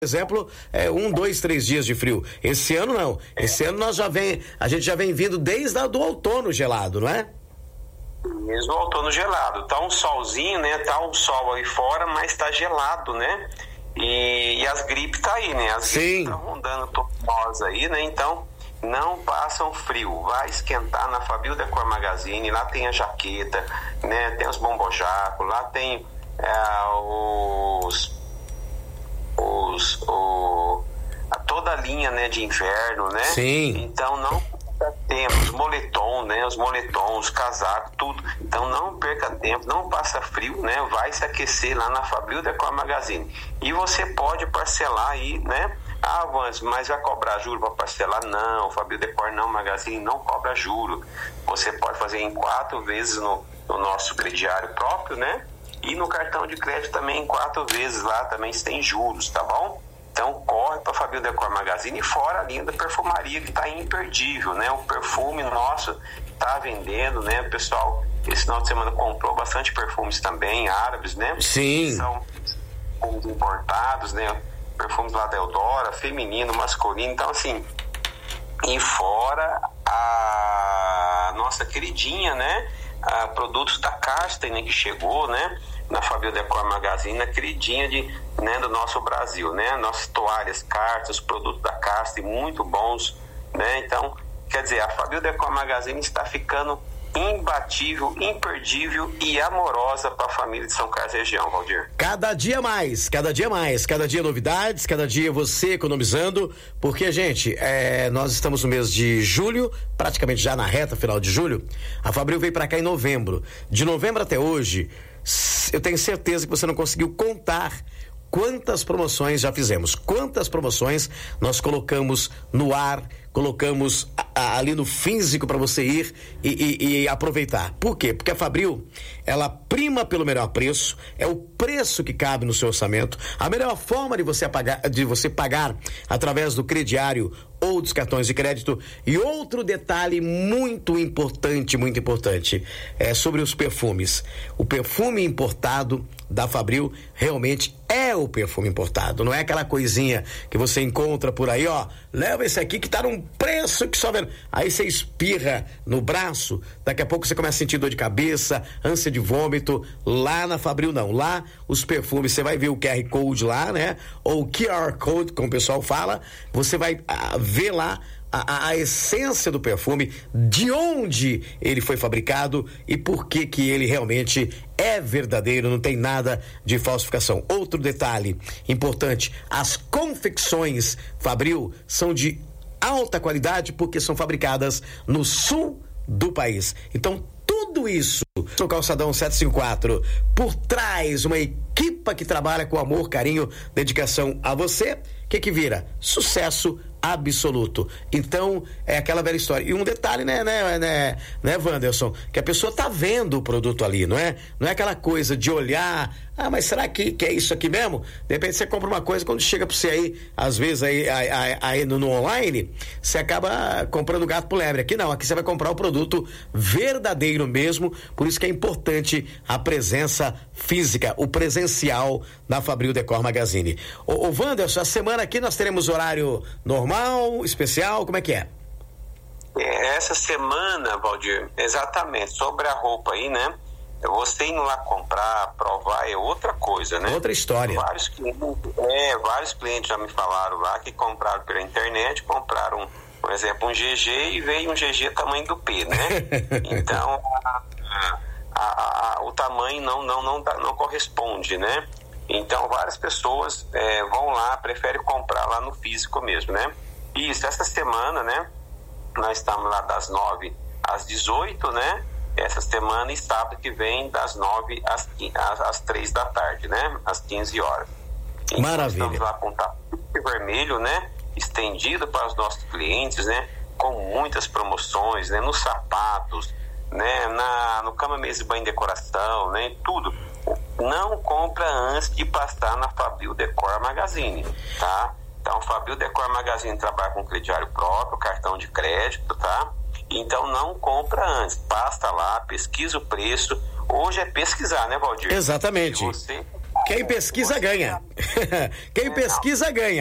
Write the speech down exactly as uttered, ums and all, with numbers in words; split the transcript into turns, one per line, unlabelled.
exemplo, é um, dois, três dias de frio. Esse ano não. Esse ano nós já vem, a gente já vem vindo desde a, do outono gelado, não é?
Mesmo outono gelado. Tá um solzinho, né? Tá um sol aí fora, mas tá gelado, né? E, e as gripes tá aí, né? As
Sim.
gripes tá rondando todos nós aí, né? Então, não passam frio. Vai esquentar na Fabil Decor Magazine. Lá tem a jaqueta, né? Tem os bombojacos, lá tem é, os... Os, o, a toda a linha, né, de inverno, né?
Sim.
Então não temos moletom, né? Os moletons, casacos, tudo. Então não perca tempo, não passa frio, né? Vai se aquecer lá na Fabil Decor Magazine. E você pode parcelar aí, né? Ah, mas vai cobrar juro para parcelar? Não, Fabil Decor não, Magazine não cobra juro. Você pode fazer em quatro vezes no, no nosso crediário próprio, né? E no cartão de crédito também quatro vezes lá também tem juros, tá bom? Então corre para Fabil Decor Magazine e fora a linha da perfumaria que está imperdível, né? O perfume nosso tá vendendo, né? O pessoal esse final de semana comprou bastante perfumes também, árabes, né?
Sim.
São perfumes importados, né? Perfumes lá da Eudora, feminino, masculino, então assim, e fora a nossa queridinha, né? A produtos da Casten, né, que chegou, né, na Fabil Decor Magazine, a queridinha de, né, do nosso Brasil, né, nossas toalhas, cartas, produtos da Casten, muito bons, né, então, quer dizer, a Fabil Decor Magazine está ficando imbatível, imperdível e amorosa para a família de São Carlos região, Valdir.
Cada dia mais, cada dia mais, cada dia novidades, cada dia você economizando, porque, gente, é, nós estamos no mês de julho, praticamente já na reta final de julho. A Fabril veio para cá em novembro. De novembro até hoje, eu tenho certeza que você não conseguiu contar quantas promoções já fizemos, quantas promoções nós colocamos no ar, colocamos a, a, ali no físico para você ir e, e, e aproveitar. Por quê? Porque a Fabril, ela prima pelo melhor preço, é o preço que cabe no seu orçamento, a melhor forma de você, apagar, de você pagar através do crediário ou dos cartões de crédito. E outro detalhe muito importante, muito importante, é sobre os perfumes. O perfume importado da Fabril realmente é o perfume importado, não é aquela coisinha que você encontra por aí, ó, leva esse aqui que tá num preço que só vendo. Aí você espirra no braço, daqui a pouco você começa a sentir dor de cabeça, ânsia de vômito. Lá na Fabril não, lá os perfumes, você vai ver o Q R Code lá, né, ou Q R Code, como o pessoal fala, você vai ah, ver lá A, a essência do perfume, de onde ele foi fabricado e por que que ele realmente é verdadeiro, não tem nada de falsificação. Outro detalhe importante, as confecções Fabril são de alta qualidade porque são fabricadas no sul do país. Então, tudo isso, no Calçadão setecentos e cinquenta e quatro, por trás uma equipe que trabalha com amor, carinho, dedicação a você, que que vira? Sucesso absoluto. Então, é aquela velha história. E um detalhe, né, né, né, né, Wanderson, que a pessoa tá vendo o produto ali, não é? Não é aquela coisa de olhar, ah, mas será que, que é isso aqui mesmo? De repente você compra uma coisa, quando chega pra você aí, às vezes aí, aí, aí no, no online, você acaba comprando gato por lebre. Aqui não, aqui você vai comprar o produto verdadeiro mesmo, por isso que é importante a presença física, o presencial da Fabril Decor Magazine. Ô, ô Wanderson, a semana aqui nós teremos horário normal, especial, como é que é?
Essa semana, Valdir, exatamente, sobre a roupa aí, né? Você indo lá comprar, provar, é outra coisa, né?
Outra história.
Vários clientes, é, vários clientes já me falaram lá que compraram pela internet, compraram, por exemplo, um G G e veio um G G tamanho do P, né? Então, a, a, a, o tamanho não, não, não, não corresponde, né? Então, várias pessoas é, vão lá, preferem comprar lá no físico mesmo, né? Isso, essa semana, né? Nós estamos lá das nove às dezoito, né? Essa semana e sábado que vem das nove às, às, às três da tarde, né? Às quinze horas. Então,
maravilha.
Estamos lá com o tapete vermelho, né? Estendido para os nossos clientes, né? Com muitas promoções, né? Nos sapatos, né? Na, no cama, mesa e banho e decoração, né? Tudo. Não compra antes de passar na Fabril Decor Magazine, tá? Então, Fabril Decor Magazine trabalha com crediário próprio, cartão de crédito, tá? Então, não compra antes. Passa lá, pesquisa o preço. Hoje é pesquisar, né, Valdir?
Exatamente.
Se você
quem pesquisa ganha. Quem pesquisa ganha.